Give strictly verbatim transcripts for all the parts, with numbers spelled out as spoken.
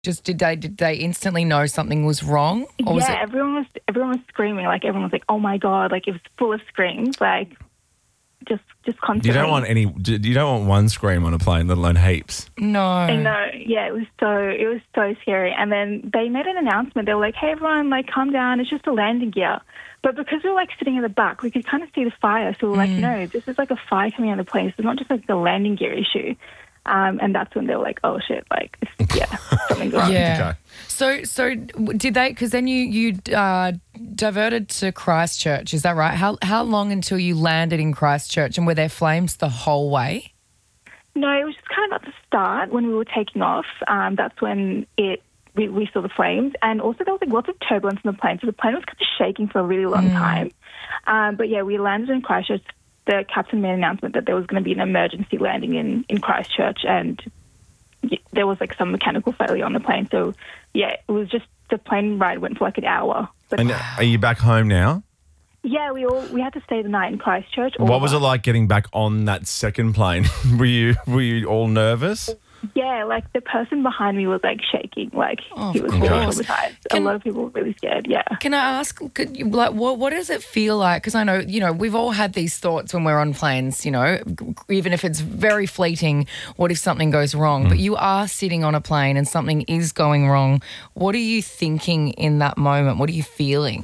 Just did they did they instantly know something was wrong? Or was yeah, it... everyone was everyone was screaming. Like everyone was like, "Oh my God!" Like it was full of screams. Like just just constantly. You don't want any. You don't want one scream on a plane, let alone heaps. No. I know. Yeah, it was so it was so scary. And then they made an announcement. They were like, "Hey everyone, like calm down. It's just a landing gear." But because we were like sitting in the back, we could kind of see the fire. So we were like, Mm. "No, this is like a fire coming out of the plane. It's not just like the landing gear issue." Um, and that's when they were like, "Oh shit!" Like, it's, yeah, something's wrong. Yeah. Okay. So, so did they? Because then you you uh, diverted to Christchurch. Is that right? How how long until you landed in Christchurch, and were there flames the whole way? No, it was just kind of at the start when we were taking off. Um, that's when it we, we saw the flames, and also there was like lots of turbulence in the plane, so the plane was kind of shaking for a really long Mm. time. Um, but yeah, we landed in Christchurch. The captain made an announcement that there was going to be an emergency landing in, in Christchurch, and y- there was like some mechanical failure on the plane. So yeah, it was just the plane ride went for like an hour. But And are you back home now? yeah, we all we had to stay the night in Christchurch. all What of was it us. like getting back on that second plane? were you were you all nervous? Yeah, like the person behind me was like shaking, like Oh, he of was really course. traumatized. Can- A lot of people were really scared. Yeah. Can I ask, could you, like, what what does it feel like? Because I know, you know, we've all had these thoughts when we're on planes. You know, g- even if it's very fleeting. What if something goes wrong? But you are sitting on a plane and something is going wrong. What are you thinking in that moment? What are you feeling?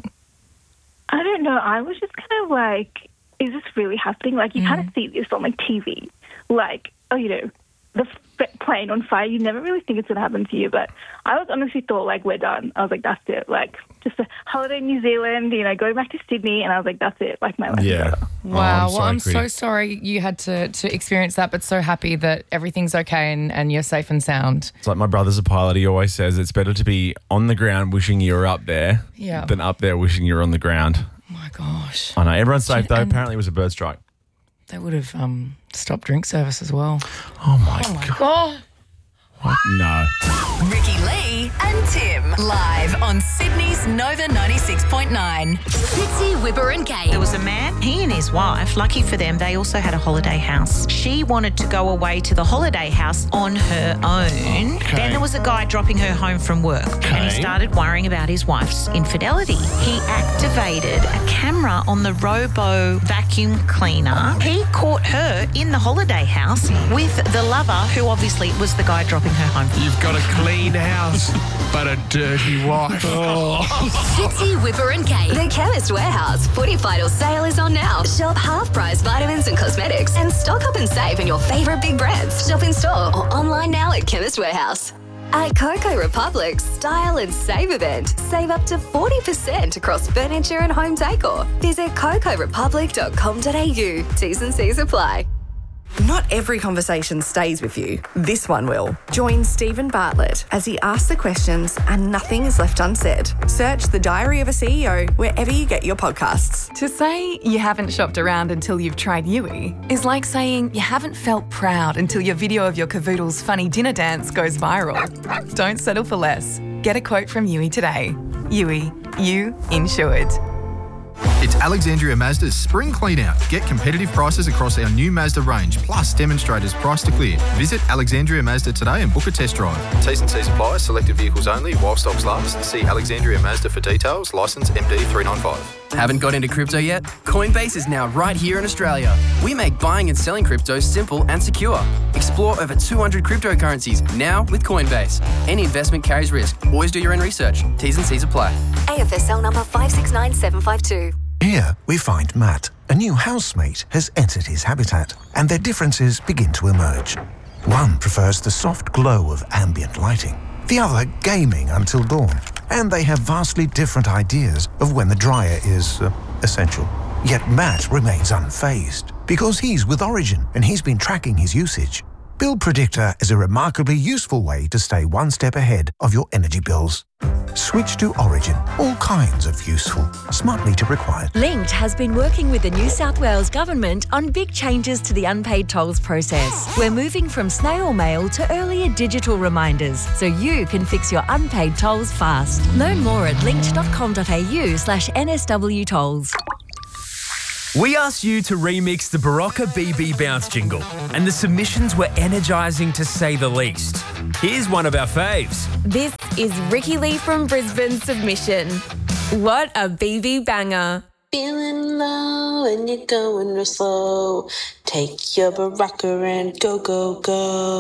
I don't know. I was just kind of like, is this really happening? Like, you kind of see this on like T V, like, oh, you know, the f- plane on fire. You never really think it's going to happen to you, but I was honestly thought like we're done. I was like, that's it. Like, just a holiday in New Zealand, you know, going back to Sydney, and I was like, that's it. Like my life is Yeah. over. Wow. Oh, I'm well, sorry, I'm so Quiddy. sorry you had to, to experience that, but so happy that everything's okay and, and you're safe and sound. It's like my brother's a pilot. He always says it's better to be on the ground wishing you were up there Yeah. than up there wishing you were on the ground. Oh my gosh. I know. Everyone's safe, though. And- Apparently it was a bird strike. They would have um, stopped drink service as well. Oh, my Oh my God. God. What? No. Ricky Lee and Tim. Live on Sydney's Nova ninety-six point nine. Fitzy, Whipper and Kate. There was a man, he and his wife, lucky for them, they also had a holiday house. She wanted to go away to the holiday house on her own. Okay. Then there was a guy dropping her home from work and he Okay. started worrying about his wife's infidelity. He activated a camera on the Robo vacuum cleaner. He caught her in the holiday house with the lover, who obviously was the guy dropping her home. You've got a clean house, but a dirty wife. Fitzy, Whipper and Kate. The Chemist Warehouse Footy Final sale is on now. Shop half-price vitamins and cosmetics and stock up and save in your favourite big brands. Shop in store or online now at Chemist Warehouse. At Coco Republic's Style and Save event, save up to forty percent across furniture and home decor. Visit coco republic dot com dot a u. T's and C's apply. Not every conversation stays with you. This one will. Join Stephen Bartlett as he asks the questions and nothing is left unsaid. Search The Diary of a C E O wherever you get your podcasts. To say you haven't shopped around until you've tried Yui is like saying you haven't felt proud until your video of your cavoodle's funny dinner dance goes viral. Don't settle for less. Get a quote from Yui today. Yui, you insured. It's Alexandria Mazda's spring clean out. Get competitive prices across our new Mazda range, plus demonstrators priced to clear. Visit Alexandria Mazda today and book a test drive. T's and C's apply, selected vehicles only, while stocks last. See Alexandria Mazda for details. Licence M D three nine five. Haven't got into crypto yet? Coinbase is now right here in Australia. We make buying and selling crypto simple and secure. Explore over two hundred cryptocurrencies now with Coinbase. Any investment carries risk. Always do your own research. T's and C's apply. A F S L number five six nine seven five two. Here we find Matt. A new housemate has entered his habitat, and their differences begin to emerge. One prefers the soft glow of ambient lighting, the other gaming until dawn, and they have vastly different ideas of when the dryer is uh, essential. Yet Matt remains unfazed because he's with Origin and he's been tracking his usage. Bill Predictor is a remarkably useful way to stay one step ahead of your energy bills. Switch to Origin. All kinds of useful, smart meter required. Linked has been working with the New South Wales Government on big changes to the unpaid tolls process. We're moving from snail mail to earlier digital reminders so you can fix your unpaid tolls fast. Learn more at linked dot com dot a u slash N S W tolls. We asked you to remix the Barocca B B Bounce jingle, and the submissions were energising to say the least. Here's one of our faves. This is Ricky Lee from Brisbane's submission. What a B B banger. Feeling low and you're going real slow. Take your Barocca and go, go, go.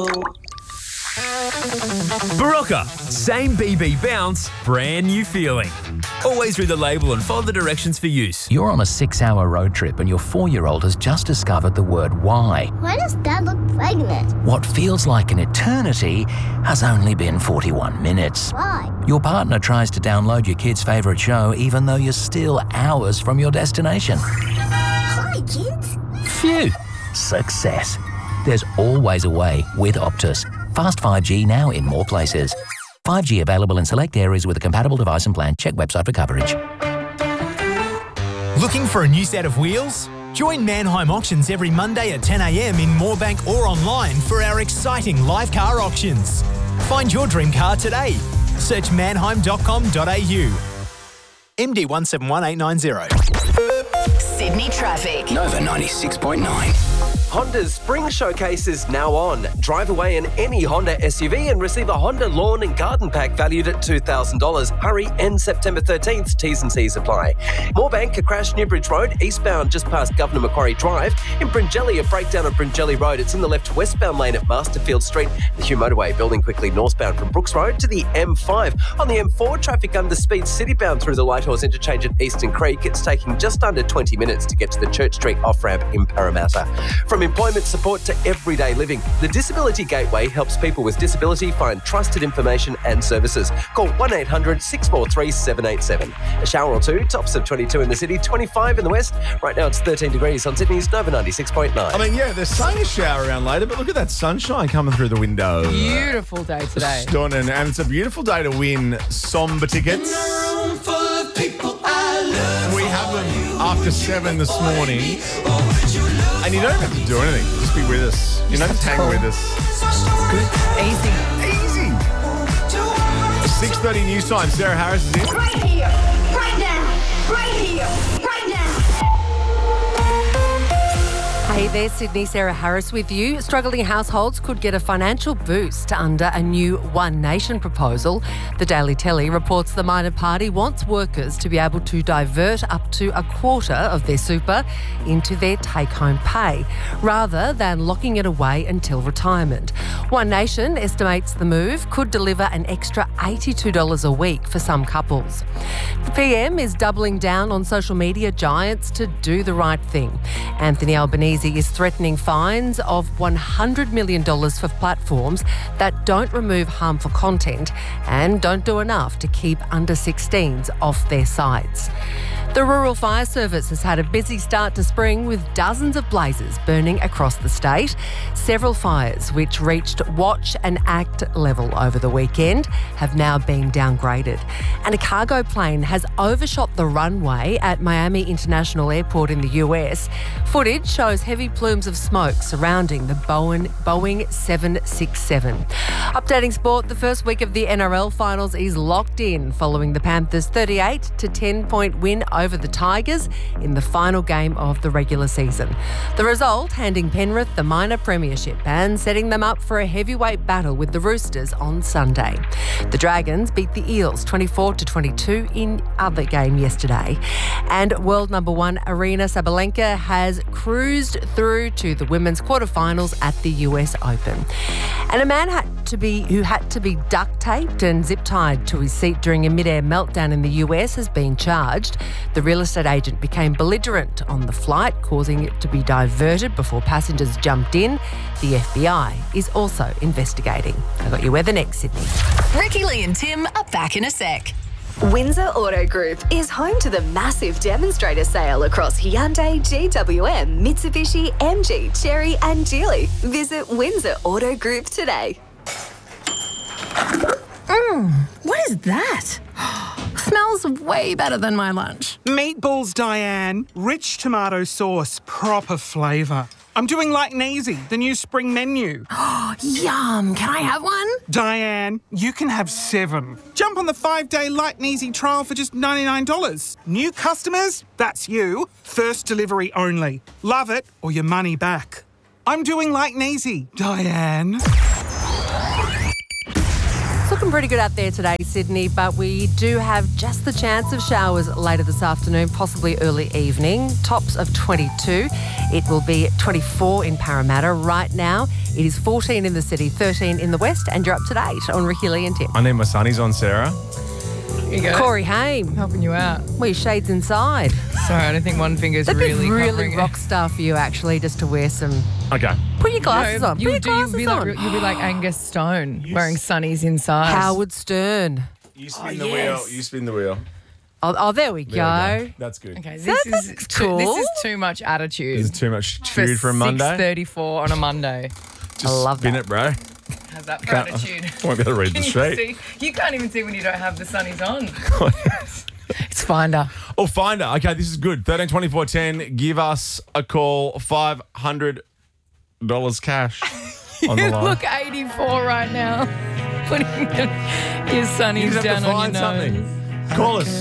Barocca, same B B bounce, brand new feeling. Always read the label and follow the directions for use. You're on a six-hour road trip and your four-year-old has just discovered the word why. Why does Dad look pregnant? What feels like an eternity has only been forty-one minutes. Why? Your partner tries to download your kid's favourite show even though you're still hours from your destination. Hi, kids. Phew. Success. There's always a way with Optus. Fast five G now in more places. five G available in select areas with a compatible device and plan. Check website for coverage. Looking for a new set of wheels? Join Mannheim Auctions every Monday at ten a m in Moorebank or online for our exciting live car auctions. Find your dream car today. Search mannheim dot com dot a u. M D one seven one eight nine zero. Sydney traffic. Nova ninety-six point nine. Honda's Spring Showcase is now on. Drive away in any Honda S U V and receive a Honda Lawn and Garden Pack valued at two thousand dollars. Hurry, end September thirteenth. T's and C's apply. Moorebank, a crash Newbridge Road, eastbound just past Governor Macquarie Drive. In Bringelly, a breakdown of Bringelly Road. It's in the left westbound lane at Masterfield Street. The Hugh Motorway building quickly northbound from Brooks Road to the M five. On the M four, traffic under speed citybound through the Lighthorse interchange at Eastern Creek. It's taking just under twenty minutes to get to the Church Street off-ramp in Parramatta. From employment support to everyday living, the Disability Gateway helps people with disability find trusted information and services. Call one eight hundred six four three seven eight seven. A shower or two, tops of twenty-two in the city, twenty-five in the west. Right now it's thirteen degrees on Sydney's Nova ninety-six point nine. I mean, yeah, there's sun is shower around later, but look at that sunshine coming through the window. Beautiful day today. Stunning. And it's a beautiful day to win Somber tickets. We have them after seven this morning. And you don't have to do anything. Just be with us. You know, just hang with us. Good. Easy. Easy. six thirty news time. Sarah Harris is in. Right here, right now, right here, right now. Hey there, Sydney, Sarah Harris with you. Struggling households could get a financial boost under a new One Nation proposal. The Daily Telly reports the minor party wants workers to be able to divert up to a quarter of their super into their take-home pay, rather than locking it away until retirement. One Nation estimates the move could deliver an extra eighty-two dollars a week for some couples. The P M is doubling down on social media giants to do the right thing. Anthony Albanese is threatening fines of one hundred million dollars for platforms that don't remove harmful content and don't do enough to keep under sixteens off their sites. The Rural Fire Service has had a busy start to spring with dozens of blazes burning across the state. Several fires, which reached watch and act level over the weekend, have now been downgraded. And a cargo plane has overshot the runway at Miami International Airport in the U S. Footage shows heavy plumes of smoke surrounding the Boeing, Boeing seven sixty-seven. Updating sport, the first week of the N R L finals is locked in following the Panthers' thirty-eight to ten point win over the Tigers in the final game of the regular season. The result handing Penrith the minor premiership and setting them up for a heavyweight battle with the Roosters on Sunday. The Dragons beat the Eels twenty-four to twenty-two in other game yesterday. And world number one Aryna Sabalenka has cruised through to the women's quarterfinals at the U S Open. And a man had to be who had to be duct taped and zip tied to his seat during a mid-air meltdown in the U S has been charged. The real estate agent became belligerent on the flight, causing it to be diverted before passengers jumped in. The F B I is also investigating. I got you weather next, Sydney. Ricky Lee and Tim are back in a sec. Windsor Auto Group is home to the massive demonstrator sale across Hyundai, G W M, Mitsubishi, M G, Chery and Geely. Visit Windsor Auto Group today. Mmm, what is that? Smells way better than my lunch. Meatballs, Diane. Rich tomato sauce, proper flavour. I'm doing Light and Easy, the new spring menu. Yum. Can I have one? Diane, you can have seven. Jump on the five-day Light and Easy trial for just ninety-nine dollars. New customers? That's you. First delivery only. Love it or your money back. I'm doing Light and Easy, Diane. It's looking pretty good out there today, Sydney, but we do have just the chance of showers later this afternoon, possibly early evening. Tops of twenty-two. It will be twenty-four in Parramatta. Right now, it is fourteen in the city, thirteen in the west, and you're up to date on Ricky Lee and Tim. I need my sunnies on, Sarah. Here you go. Corey Haim. Helping you out. Well, your shades inside. Sorry, I don't think one finger's That'd really be really covering it. rock star for you, actually, just to wear some... Okay. Put your glasses No, on. You Put would do, your you'd glasses be on. like, you'd be like Angus Stone, wearing sunnies inside. Howard Stern. You spin Oh, the yes. wheel. You spin the wheel. Oh, oh there we go. There we go. That's good. Okay, That- this is that's too, cool. This is too much attitude. This is too much food for a six Monday. thirty-four on a Monday. Just love spin that. it, bro. Have that for Can't- attitude. I won't be able to read Can the you sheet. see? You can't even see when you don't have the sunnies on. It's Finder. Oh, Finder. Okay, this is good. thirteen twenty-four ten. Give us a call. five hundred dollars cash on the You line. look eighty-four right now. Putting your You sunnies just have down to on find your nose. something. Call us.